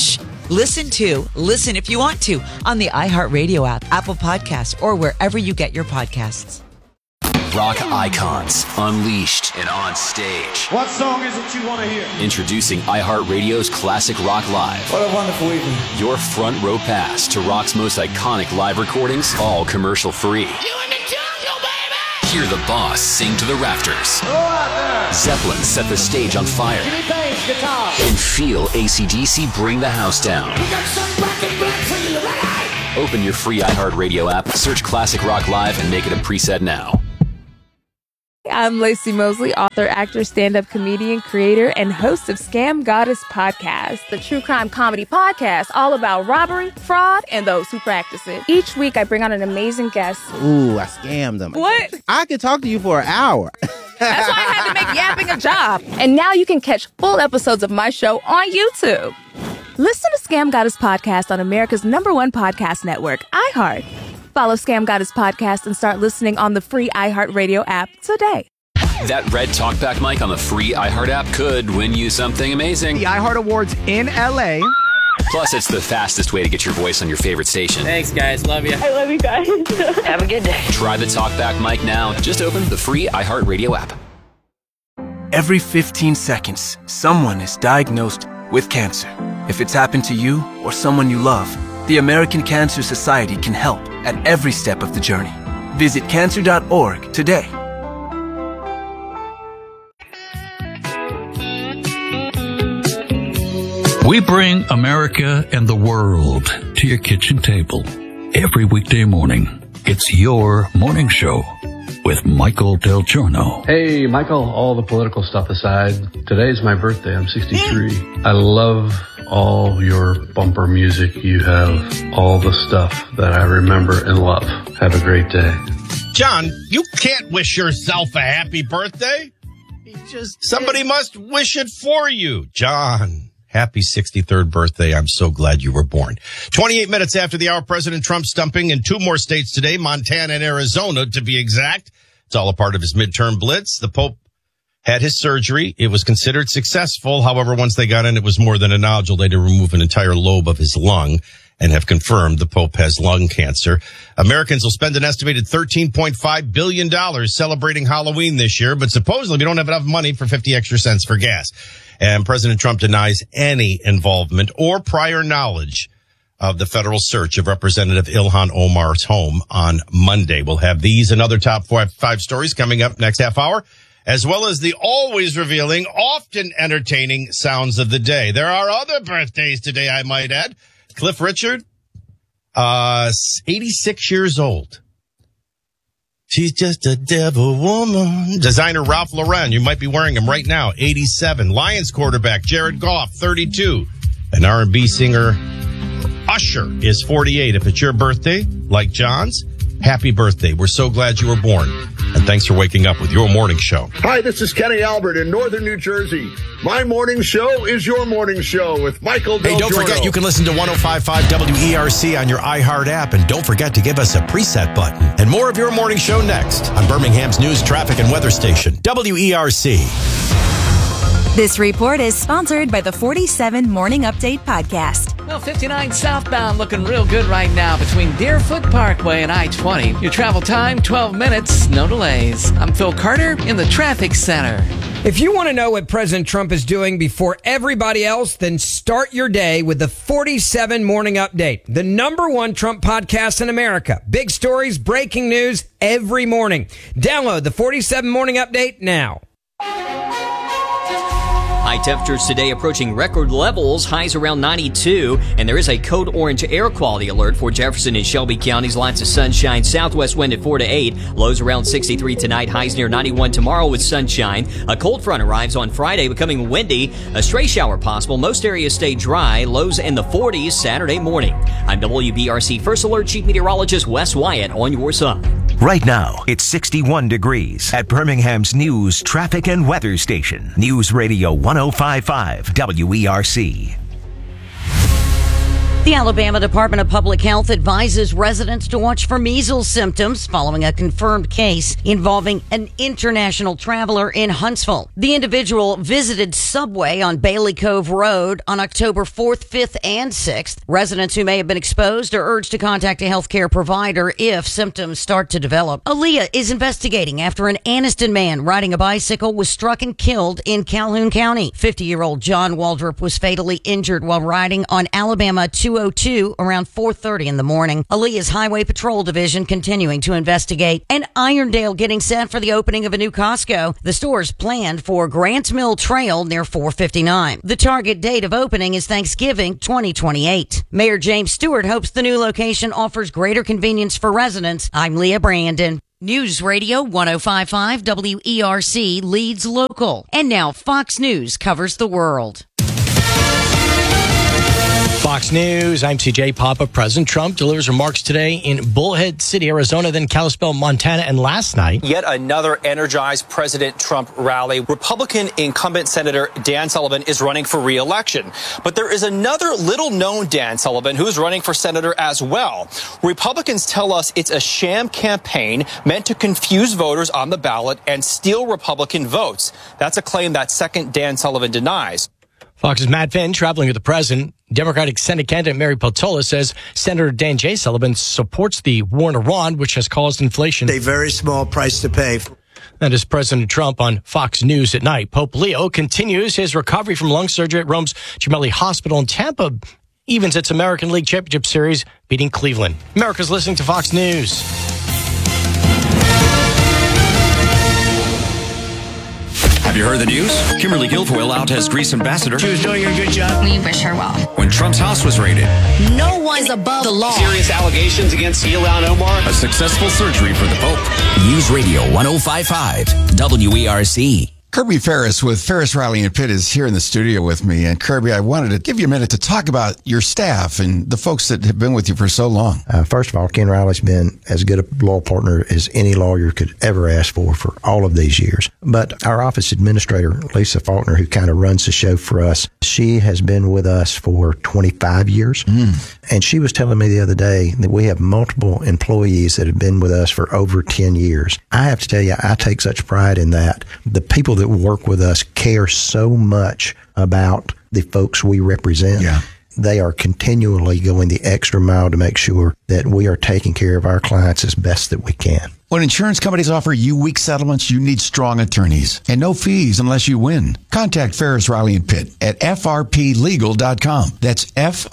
Listen if you want to on the iHeartRadio app, Apple Podcasts, or wherever you get your podcasts. Rock icons, unleashed and on stage. What song is it you want to hear? Introducing iHeartRadio's Classic Rock Live. What a wonderful evening. Your front row pass to rock's most iconic live recordings, all commercial free. You in the jungle, baby! Hear the boss sing to the rafters. Go out there! Zeppelin set the stage on fire. Jimmy Page, guitar. And feel AC/DC bring the house down. We got some rocket blood for you, ready? Open your free iHeartRadio app, search Classic Rock Live, and make it a preset now. I'm Lacey Mosley, author, actor, stand-up comedian, creator, and host of Scam Goddess Podcast, the true crime comedy podcast all about robbery, fraud, and those who practice it. Each week, I bring on an amazing guest. Ooh, I scammed them. What? I could talk to you for an hour. That's why I had to make yapping a job. And now you can catch full episodes of my show on YouTube. Listen to Scam Goddess Podcast on America's #1 podcast network, iHeart. Follow Scam Goddess Podcast and start listening on the free iHeartRadio app today. That red talkback mic on the free iHeart app could win you something amazing. The iHeart Awards in LA. Plus, it's the fastest way to get your voice on your favorite station. Thanks, guys. Love you. I love you guys. Have a good day. Try the talkback mic now. Just open the free iHeartRadio app. Every 15 seconds, someone is diagnosed with cancer. If it's happened to you or someone you love, the American Cancer Society can help at every step of the journey. Visit cancer.org today. We bring America and the world to your kitchen table every weekday morning. It's your morning show with Michael Del Giorno. Hey, Michael, all the political stuff aside, today's my birthday. I'm 63. I love all your bumper music. You have all the stuff that I remember and love. Have a great day. John, you can't wish yourself a happy birthday. Somebody must wish it for you. John, happy 63rd birthday. I'm so glad you were born. 28 minutes after the hour, President Trump stumping in 2 more states today, Montana and Arizona to be exact. It's all a part of his midterm blitz. The Pope had his surgery. It was considered successful. However, once they got in, it was more than a nodule. They had to remove an entire lobe of his lung and have confirmed the Pope has lung cancer. Americans will spend an estimated $13.5 billion celebrating Halloween this year, but supposedly we don't have enough money for 50 extra cents for gas. And President Trump denies any involvement or prior knowledge of the federal search of Representative Ilhan Omar's home on Monday. We'll have these and other top five stories coming up next half hour, as well as the always revealing, often entertaining sounds of the day. There are other birthdays today, I might add. Cliff Richard, 86 years old. She's just a devil woman. Designer Ralph Lauren, you might be wearing him right now, 87. Lions quarterback Jared Goff, 32. An R&B singer Usher is 48. If it's your birthday, like John's, happy birthday. We're so glad you were born. And thanks for waking up with your morning show. Hi, this is Kenny Albert in northern New Jersey. My morning show is your morning show with Michael Del Giorno. Hey, don't forget, you can listen to 105.5 WERC on your iHeart app. And don't forget to give us a preset button. And more of your morning show next on Birmingham's news, traffic, and weather station, WERC. This report is sponsored by the 47 Morning Update podcast. Well, 59 southbound looking real good right now between Deerfoot Parkway and I-20. Your travel time, 12 minutes, no delays. I'm Phil Carter in the traffic center. If you want to know what President Trump is doing before everybody else, then start your day with the 47 Morning Update, the #1 Trump podcast in America. Big stories, breaking news every morning. Download the 47 Morning Update now. High temperatures today approaching record levels, highs around 92, and there is a code orange air quality alert for Jefferson and Shelby counties. Lots of sunshine, southwest wind at 4 to 8, lows around 63 tonight, highs near 91 tomorrow with sunshine. A cold front arrives on Friday, becoming windy, a stray shower possible. Most areas stay dry, lows in the 40s Saturday morning. I'm WBRC First Alert Chief Meteorologist Wes Wyatt on your side. Right now, it's 61 degrees at Birmingham's news, traffic, and weather station. News Radio 105.5 WERC. The Alabama Department of Public Health advises residents to watch for measles symptoms following a confirmed case involving an international traveler in Huntsville. The individual visited Subway on Bailey Cove Road on October 4th, 5th, and 6th. Residents who may have been exposed are urged to contact a healthcare provider if symptoms start to develop. Aaliyah is investigating after an Anniston man riding a bicycle was struck and killed in Calhoun County. 50-year-old John Waldrop was fatally injured while riding on Alabama 202 around 4:30 in the morning. Aaliyah's Highway Patrol Division continuing to investigate. And Irondale getting set for the opening of a new Costco. The store is planned for Grants Mill Trail near 459. The target date of opening is Thanksgiving 2028. Mayor James Stewart hopes the new location offers greater convenience for residents. I'm Leah Brandon. News Radio 105.5 WERC leads local. And now Fox News covers the world. Fox News, I'm CJ Papa. President Trump delivers remarks today in Bullhead City, Arizona, then Kalispell, Montana, and last night. Yet another energized President Trump rally. Republican incumbent Senator Dan Sullivan is running for re-election. But there is another little-known Dan Sullivan who's running for senator as well. Republicans tell us it's a sham campaign meant to confuse voters on the ballot and steal Republican votes. That's a claim that second Dan Sullivan denies. Fox's Matt Finn traveling with the president. Democratic Senate candidate Mary Peltola says Senator Dan J. Sullivan supports the war in Iran, which has caused inflation. A very small price to pay. That is President Trump on Fox News at night. Pope Leo continues his recovery from lung surgery at Rome's Gemelli Hospital in Tampa. Evens its American League Championship Series, beating Cleveland. America's listening to Fox News. Have you heard the news? Kimberly Guilfoyle out as Greece ambassador. She was doing a good job. We wish her well. When Trump's house was raided. No one's above the law. Serious allegations against Ilhan Omar. A successful surgery for the Pope. News Radio 105.5 WERC. Kirby Ferris with Ferris Riley and Pitt is here in the studio with me. And Kirby, I wanted to give you a minute to talk about your staff and the folks that have been with you for so long. First of all, Ken Riley's been as good a law partner as any lawyer could ever ask for all of these years. But our office administrator, Lisa Faulkner, who kind of runs the show for us, she has been with us for 25 years. And she was telling me the other day that we have multiple employees that have been with us for over 10 years. I have to tell you, I take such pride in that. The people that work with us care so much about the folks we represent. Yeah. They are continually going the extra mile to make sure that we are taking care of our clients as best that we can. When insurance companies offer you weak settlements, you need strong attorneys and no fees unless you win. Contact Ferris, Riley, and Pitt at frplegal.com. That's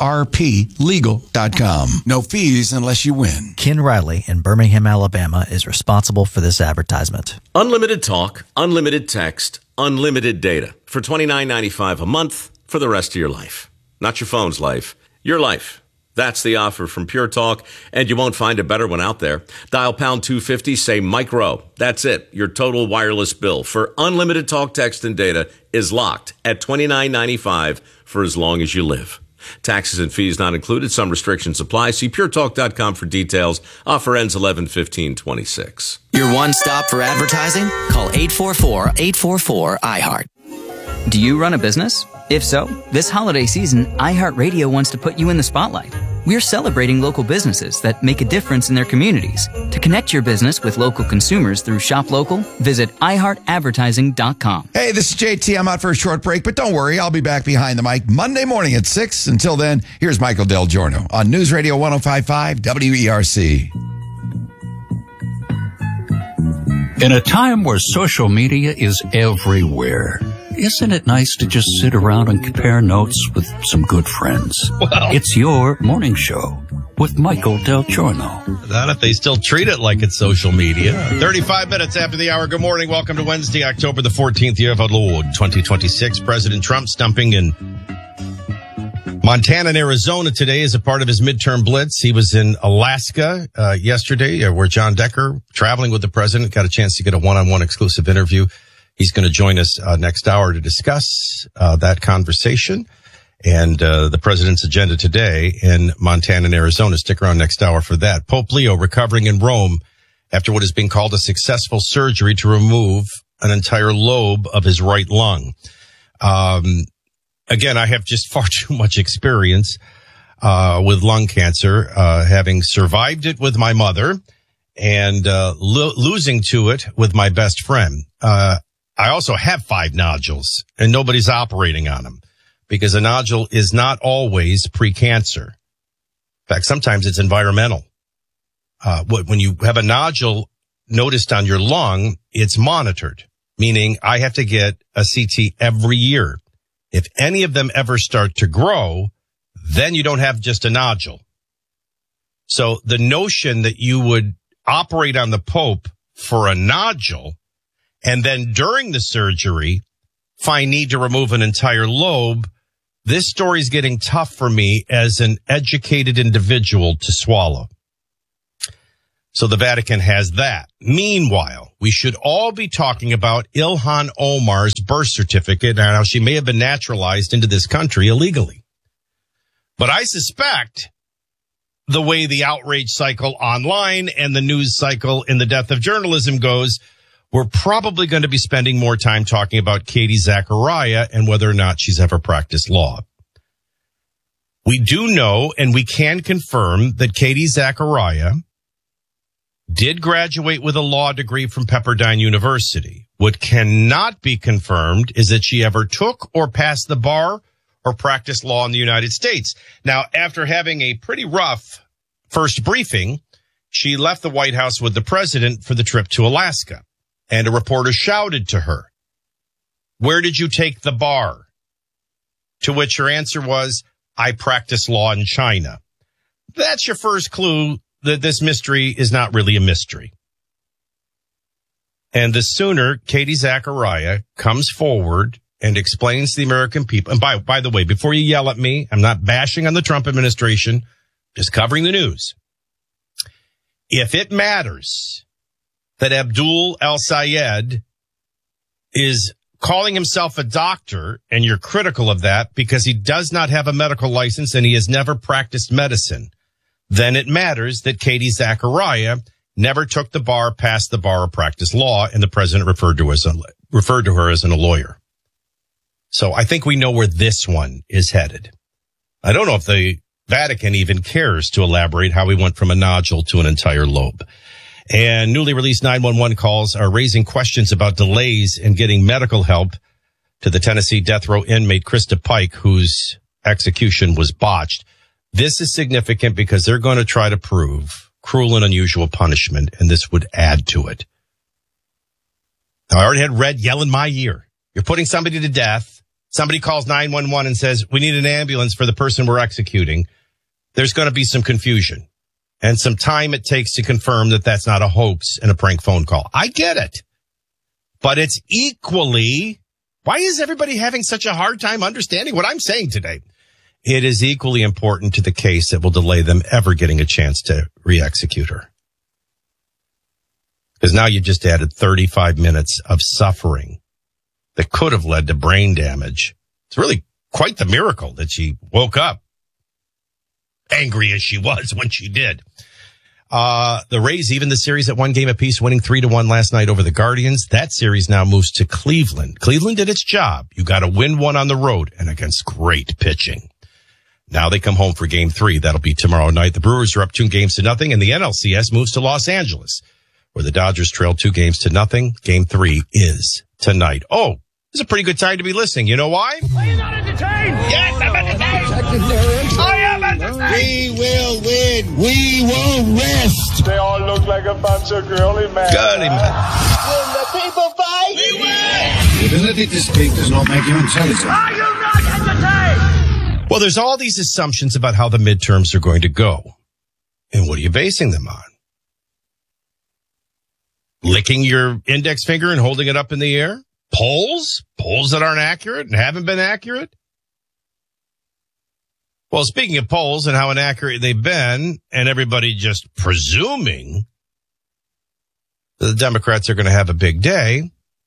frplegal.com. No fees unless you win. Ken Riley in Birmingham, Alabama is responsible for this advertisement. Unlimited talk, unlimited text, unlimited data for $29.95 a month for the rest of your life. Not your phone's life, your life. That's the offer from Pure Talk, and you won't find a better one out there. Dial pound 250, say micro. That's it. Your total wireless bill for unlimited talk, text, and data is locked at $29.95 for as long as you live. Taxes and fees not included. Some restrictions apply. See puretalk.com for details. Offer ends 11/15/26. Your one stop for advertising? Call 844-844-iHeart. Do you run a business? If so, this holiday season, iHeartRadio wants to put you in the spotlight. We're celebrating local businesses that make a difference in their communities. To connect your business with local consumers through Shop Local, visit iHeartAdvertising.com. Hey, this is JT. I'm out for a short break, but don't worry. I'll be back behind the mic Monday morning at 6. Until then, here's Michael Del Giorno on News Radio 105.5 WERC. In a time where social media is everywhere, isn't it nice to just sit around and compare notes with some good friends? Well, it's your morning show with Michael Del Giorno. Not if they still treat it like it's social media. 35 minutes after the hour. Good morning. Welcome to Wednesday, October the 14th, year of our Lord, 2026. President Trump stumping in Montana and Arizona today as a part of his midterm blitz. He was in Alaska yesterday, where John Decker, traveling with the president, got a chance to get a one-on-one exclusive interview. He's going to join us next hour to discuss that conversation and the president's agenda today in Montana and Arizona. Stick around next hour for that. Pope Leo recovering in Rome after what has been called a successful surgery to remove an entire lobe of his right lung. Again, I have just far too much experience. with lung cancer, having survived it with my mother and losing to it with my best friend. I also have 5 nodules, and nobody's operating on them because a nodule is not always precancer. In fact, sometimes it's environmental. When you have a nodule noticed on your lung, it's monitored, meaning I have to get a CT every year. If any of them ever start to grow, then you don't have just a nodule. So the notion that you would operate on the Pope for a nodule and then during the surgery find need to remove an entire lobe, this story's getting tough for me as an educated individual to swallow. So the Vatican has that. Meanwhile, we should all be talking about Ilhan Omar's birth certificate and how she may have been naturalized into this country illegally. But I suspect the way the outrage cycle online and the news cycle in the death of journalism goes, we're probably going to be spending more time talking about Katie Zachariah and whether or not she's ever practiced law. We do know, and we can confirm, that Katie Zachariah did graduate with a law degree from Pepperdine University. What cannot be confirmed is that she ever took or passed the bar or practiced law in the United States. Now, after having a pretty rough first briefing, she left the White House with the president for the trip to Alaska. And a reporter shouted to her, "Where did you take the bar?" To which her answer was, "I practice law in China." That's your first clue that this mystery is not really a mystery. And the sooner Katie Zachariah comes forward and explains to the American people, and by the way, before you yell at me, I'm not bashing on the Trump administration, just covering the news. If it matters that Abdul El-Sayed is calling himself a doctor and you're critical of that because he does not have a medical license and he has never practiced medicine, then it matters that Katie Zachariah never took the bar, passed the bar, or practiced law, and the president referred to her as a lawyer. So I think we know where this one is headed. I don't know if the Vatican even cares to elaborate how we went from a nodule to an entire lobe. And newly released 911 calls are raising questions about delays in getting medical help to the Tennessee death row inmate Krista Pike, whose execution was botched. This is significant because they're going to try to prove cruel and unusual punishment, and this would add to it. Now, I already had Red yell in my ear. You're putting somebody to death. Somebody calls 911 and says, "We need an ambulance for the person we're executing." There's going to be some confusion and some time it takes to confirm that that's not a hoax and a prank phone call. I get it. But it's equally, why is everybody having such a hard time understanding what I'm saying today? It is equally important to the case that will delay them ever getting a chance to re-execute her. Because now you've just added 35 minutes of suffering that could have led to brain damage. It's really quite the miracle that she woke up, angry as she was when she did. The Rays, even the series at 1 game apiece, winning 3-1 last night over the Guardians. That series now moves to Cleveland. Cleveland did its job. You got to win one on the road and against great pitching. Now they come home for game 3. That'll be tomorrow night. The Brewers are up 2-0, and the NLCS moves to Los Angeles, where the Dodgers trail 2-0. Game 3 is tonight. Oh, this is a pretty good time to be listening. You know why? Are you not entertained? Yes, I'm entertained. I am entertained. We will win. We won't rest. They all look like a bunch of girly men. Girly men. When the people fight, we win. The ability to speak does not make you intelligent. Are you not entertained? Well, there's all these assumptions about how the midterms are going to go. And what are you basing them on? Licking your index finger and holding it up in the air? Polls? Polls that aren't accurate and haven't been accurate? Well, speaking of polls and how inaccurate they've been, and everybody just presuming that the Democrats are going to have a big day,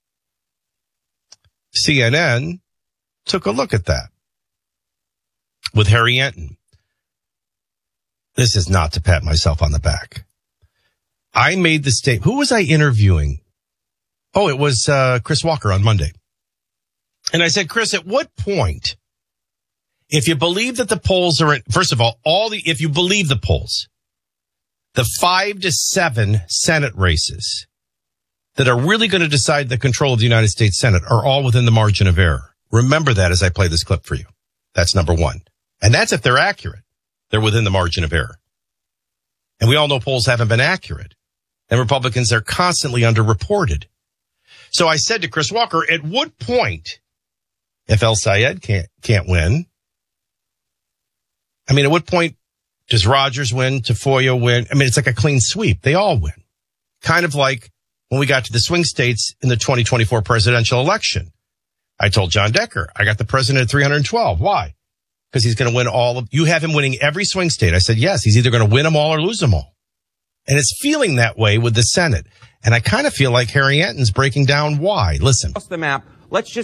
CNN took a look at that with Harry Enton. This is not to pat myself on the back. I made the statement. Who was I interviewing? Oh, it was Chris Walker on Monday. And I said, Chris, at what point If you believe that the polls are, first of all, if you believe the polls, the 5 to 7 Senate races that are really going to decide the control of the United States Senate are all within the margin of error. Remember that as I play this clip for you. That's number one. And that's if they're accurate. They're within the margin of error. And we all know polls haven't been accurate. And Republicans are constantly underreported. So I said to Chris Walker, at what point, if El Sayed can't win, I mean, at what point does Rogers win, Tafoya win? I mean, it's like a clean sweep. They all win. Kind of like when we got to the swing states in the 2024 presidential election. I told John Decker, I got the president at 312. Why? Because he's going to win you have him winning every swing state. I said, yes, he's either going to win them all or lose them all. And it's feeling that way with the Senate. And I kind of feel like Harry Enton's breaking down why. Listen. Across the map, let's just